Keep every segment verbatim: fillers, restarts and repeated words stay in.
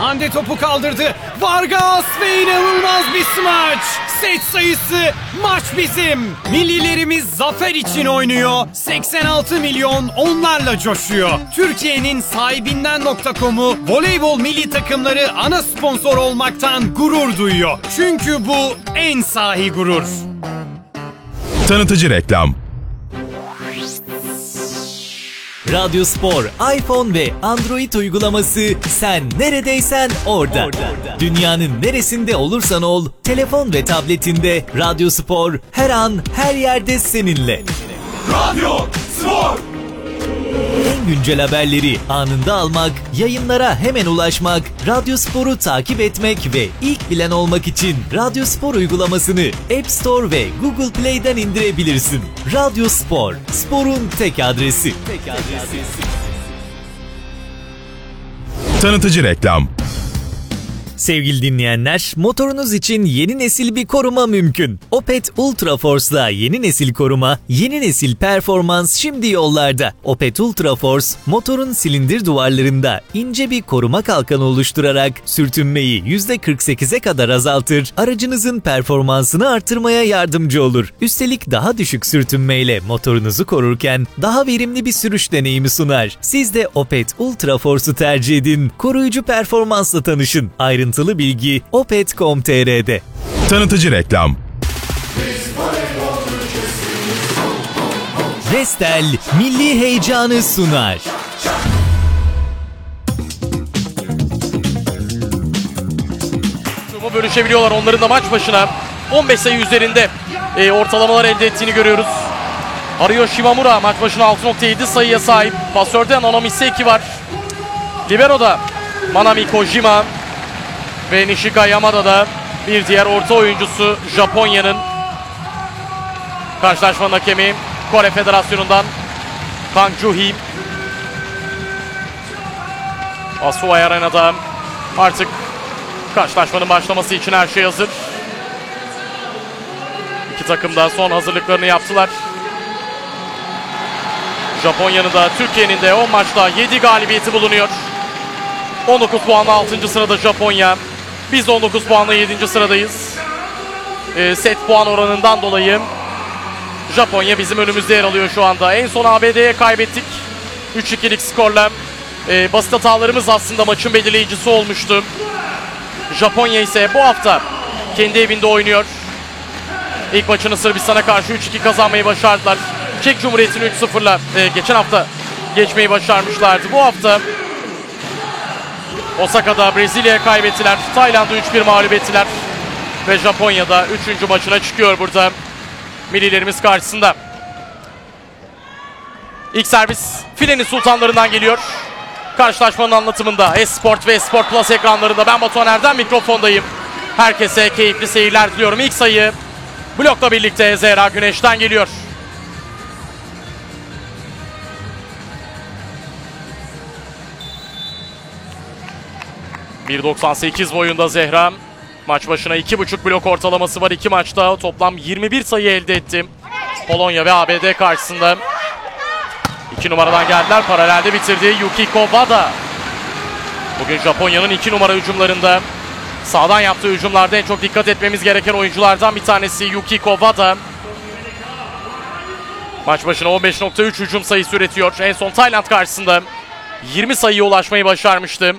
Hande topu kaldırdı. Vargas ve inanılmaz bir smaç. Set sayısı maç bizim. Millilerimiz zafer için oynuyor. seksen altı milyon onlarla coşuyor. Türkiye'nin sahibinden nokta com'u voleybol milli takımları ana sponsor olmaktan gurur duyuyor. Çünkü bu en sahi gurur. Tanıtıcı reklam. Radyo Spor, iPhone ve Android uygulaması sen neredeysen orada. orada. Dünyanın neresinde olursan ol, telefon ve tabletinde Radyo Spor her an her yerde seninle. Radyo Spor. En güncel haberleri anında almak, yayınlara hemen ulaşmak, Radyo Spor'u takip etmek ve ilk bilen olmak için Radyo Spor uygulamasını App Store ve Google Play'den indirebilirsin. Radyo Spor, sporun tek adresi. Tek adresi. Tanıtıcı reklam. Sevgili dinleyenler, motorunuz için yeni nesil bir koruma mümkün. Opet Ultra Force'la yeni nesil koruma, yeni nesil performans şimdi yollarda. Opet Ultra Force, motorun silindir duvarlarında ince bir koruma kalkanı oluşturarak sürtünmeyi yüzde kırk sekize kadar azaltır, aracınızın performansını artırmaya yardımcı olur. Üstelik daha düşük sürtünmeyle motorunuzu korurken daha verimli bir sürüş deneyimi sunar. Siz de Opet Ultra Force'u tercih edin, koruyucu performansla tanışın. Ayrıntı Ayrıntılı bilgi opet nokta com nokta tr'de. Tanıtıcı reklam. Vestel milli heyecanı sunar. Bölüşebiliyorlar, onların da maç başına on beş sayı üzerinde e, ortalamalar elde ettiğini görüyoruz. Arıyor Shimamura maç başına altı nokta yedi sayıya sahip. Pasörde Nanami Seki var. Libero'da Manami Kojima ve Nishika Yamada da bir diğer orta oyuncusu Japonya'nın. Karşılaşmanın hakemi Kore Federasyonu'ndan Kang Joo-hee. Asuay Arena'da artık karşılaşmanın başlaması için her şey hazır. İki takım da son hazırlıklarını yaptılar. Japonya'nın da Türkiye'nin de on maçta yedi galibiyeti bulunuyor. on dokuz puanla altıncı sırada Japonya. Biz de on dokuz puanla yedinci sıradayız. E, set puan oranından dolayı Japonya bizim önümüzde yer alıyor şu anda. En son A B D'ye kaybettik. üç ikilik skorla. E, basit hatalarımız aslında maçın belirleyicisi olmuştu. Japonya ise bu hafta kendi evinde oynuyor. İlk maçını Sırbistan'a karşı üç iki kazanmayı başardılar. Çek Cumhuriyeti'ni üç sıfırla e, geçen hafta geçmeyi başarmışlardı. Bu hafta Osaka'da Brezilya'ya kaybettiler. Tayland'a üç bir mağlup ettiler. Ve Japonya'da üçüncü maçına çıkıyor burada millilerimiz karşısında. İlk servis filenin sultanlarından geliyor. Karşılaşmanın anlatımında Esport ve Esport Plus ekranlarında ben Batuhan Erdem mikrofondayım. Herkese keyifli seyirler diliyorum. İlk sayı blokla birlikte Zehra Güneş'ten geliyor. bir doksan sekiz boyunda Zehra. Maç başına iki buçuk blok ortalaması var. İki maçta toplam yirmi bir sayı elde etti. Polonya ve A B D karşısında. iki numaradan geldiler. Paralelde bitirdi Yukiko Wada. Bugün Japonya'nın iki numara hücumlarında, sağdan yaptığı hücumlarda en çok dikkat etmemiz gereken oyunculardan bir tanesi Yukiko Wada. Maç başına on beş nokta üç hücum sayısı üretiyor. En son Tayland karşısında yirmi sayıya ulaşmayı başarmıştı.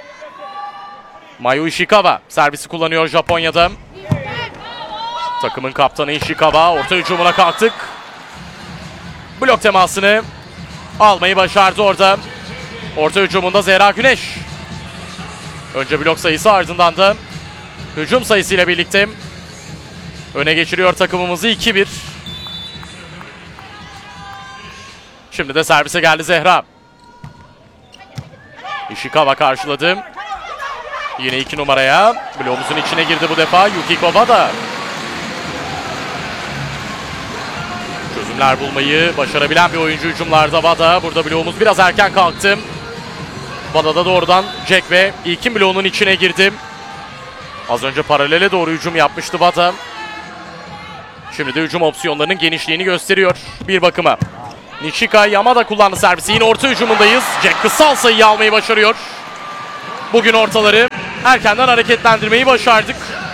Mayu Ishikawa servisi kullanıyor Japonya'da. Takımın kaptanı Ishikawa orta hücumuna kalktık. Blok temasını almayı başardı orada. Orta hücumunda Zehra Güneş. Önce blok sayısı, ardından da hücum sayısıyla birlikte öne geçiriyor takımımızı iki bir. Şimdi de servise geldi Zehra. Ishikawa karşıladı. Yine iki numaraya. Bloğumuzun içine girdi bu defa Yukiko Wada. Çözümler bulmayı başarabilen bir oyuncu hücumlarda Wada. Burada bloğumuz biraz erken kalktı. Wada da doğrudan Jack ve İlkin bloğunun içine girdi. Az önce paralele doğru hücum yapmıştı Wada. Şimdi de hücum opsiyonlarının genişliğini gösteriyor bir bakıma. Nishika Yamada kullandı servisi. Yine orta hücumundayız. Jack kısal sayıyı almayı başarıyor. Bugün ortaları erkenden hareketlendirmeyi başardık.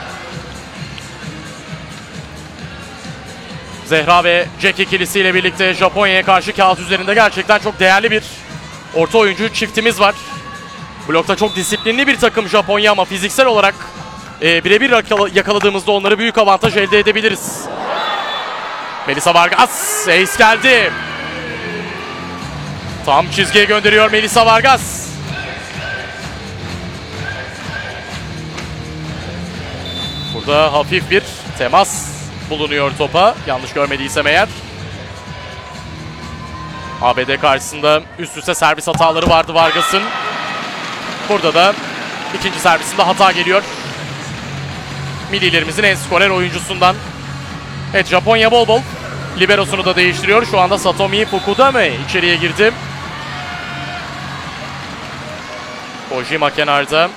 Zehra ve Jack ikilisiyle birlikte Japonya'ya karşı kağıt üzerinde gerçekten çok değerli bir orta oyuncu çiftimiz var. Blokta çok disiplinli bir takım Japonya ama fiziksel olarak e, birebir yakaladığımızda onları büyük avantaj elde edebiliriz. Melissa Vargas, ace geldi. Tam çizgiye gönderiyor Melissa Vargas. Burada hafif bir temas bulunuyor topa. Yanlış görmediysem eğer. A B D karşısında üst üste servis hataları vardı Vargas'ın. Burada da ikinci servisinde hata geliyor. Millilerimizin en skorer oyuncusundan. Evet, Japonya bol bol liberosunu da değiştiriyor. Şu anda Satomi Fukudame içeriye girdi. Kojima kenarda.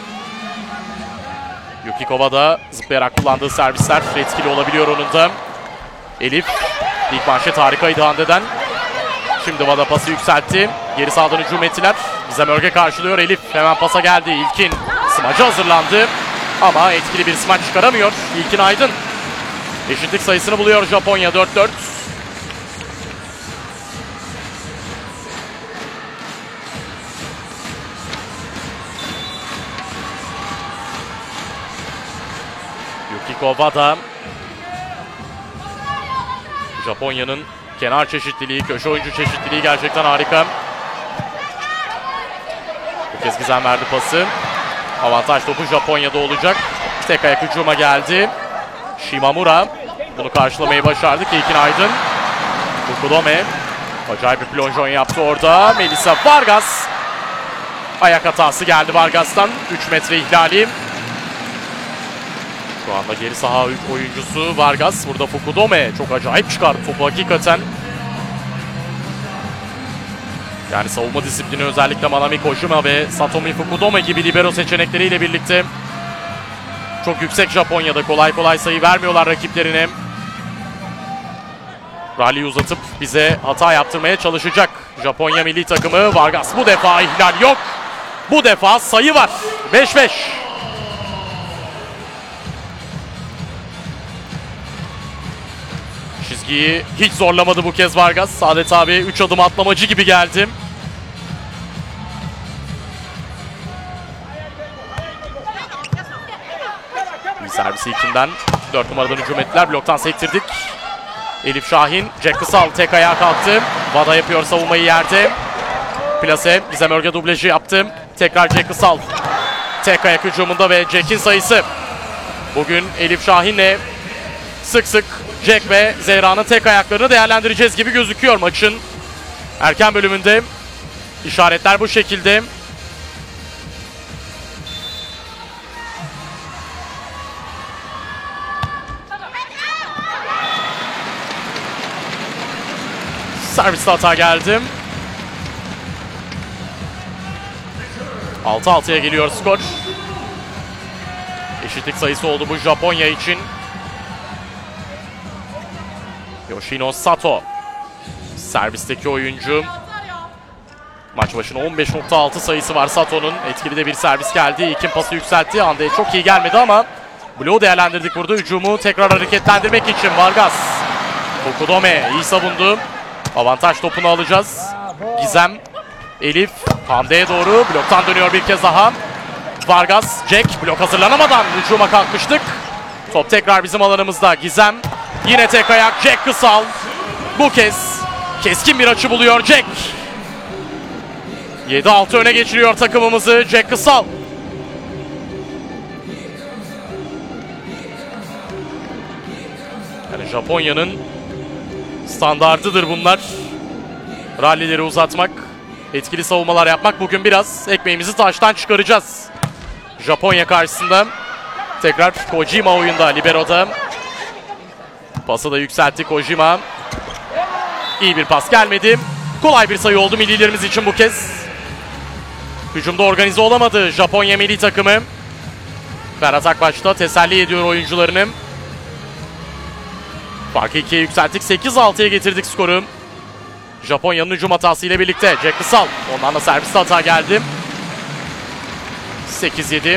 Yukikova da zıplayarak kullandığı servisler etkili olabiliyor onun da. Elif, ilk manşet harikaydı Hande'den. Şimdi Vada pası yükseltti. Geri sağdan hücum ettiler. Gizem Örge karşılıyor. Elif hemen pasa geldi. İlkin smacı hazırlandı. Ama etkili bir smaç çıkaramıyor. İlkin Aydın. Eşitlik sayısını buluyor Japonya dört dört. Yukikova da Japonya'nın kenar çeşitliliği, köşe oyuncu çeşitliliği gerçekten harika. Bu kez Gizem verdi pası. Avantaj topu Japonya'da olacak. Tek ayak hücuma geldi. Shimamura bunu karşılamayı başardı. İlkin Aydın. Fukudome acayip bir plonjon yaptı orada. Melissa Vargas. Ayak hatası geldi Vargas'tan. üç metre ihlali. Şu anda geri saha oyuncusu Vargas. Burada Fukudome çok acayip çıkardı topu hakikaten. Yani savunma disiplini özellikle Manami Kojima ve Satomi Fukudome gibi libero seçenekleriyle birlikte çok yüksek Japonya'da. Kolay kolay sayı vermiyorlar rakiplerine. Rally'yi uzatıp bize hata yaptırmaya çalışacak Japonya milli takımı. Vargas bu defa ihlal yok. Bu defa sayı var. beş beş. Çizgiyi hiç zorlamadı bu kez Vargas. Saadet abi üç adım atlamacı gibi geldi. Bir servisi ilkinden dört numaradan hücum ettiler. Bloktan sektirdik. Elif Şahin, Jack Kısal tek ayağa kalktı. Vada yapıyor savunmayı yerde. Plase, Gizem Örge dublajı yaptı. Tekrar Jack Kısal. Tek ayak hücumunda ve Jack'in sayısı. Bugün Elif Şahin'le sık sık Jack ve Zehra'nın tek ayaklarını değerlendireceğiz gibi gözüküyor maçın erken bölümünde. İşaretler bu şekilde. Serviste hata geldi. altı altıya geliyor skor. Eşitlik sayısı oldu bu Japonya için. Yoshino Sato servisteki oyuncu. Maç başına on beş nokta altı sayısı var Sato'nun. Etkili de bir servis geldi. İlkin pası yükseltti. Hande çok iyi gelmedi ama bloğu değerlendirdik burada. Hücumu tekrar hareketlendirmek için Vargas. Fukudome iyi savundu. Avantaj topunu alacağız. Gizem, Elif Hande'ye doğru bloktan dönüyor bir kez daha. Vargas, Jack blok hazırlanamadan hücuma kalkmıştık. Top tekrar bizim alanımızda. Gizem yine tek ayak. Jack Kısal bu kez keskin bir açı buluyor Jack. yedi altı öne geçiriyor takımımızı Jack Kısal. Yani Japonya'nın standardıdır bunlar. Rallileri uzatmak, etkili savunmalar yapmak. Bugün biraz ekmeğimizi taştan çıkaracağız. Japonya karşısında tekrar Kojima oyunda, libero'da. Pası da yükseltti Kojima. İyi bir pas gelmedi. Kolay bir sayı oldu millilerimiz için bu kez. Hücumda organize olamadı Japonya milli takımı. Ferhat Akbaş da teselli ediyor oyuncularını. Farkı ikiye yükselttik. sekiz altıya getirdik skoru. Japonya'nın hücum hatası ile birlikte Jack Kısal. Ondan da serviste hata geldi. sekiz yedi.